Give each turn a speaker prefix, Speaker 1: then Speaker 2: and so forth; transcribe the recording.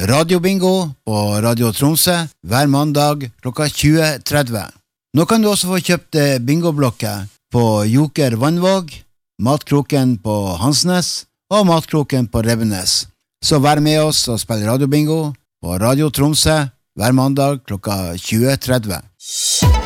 Speaker 1: radiobingo på Radio Tromsø hver mandag klokka 20:30. Nå kan du også få kjøpt bingoblokker på Joker Vannvåg, Matkroken på Hansnes og Matkroken på Revenes. Så vær med oss og spill radiobingo på Radio Tromsø hver mandag klokka 20:30.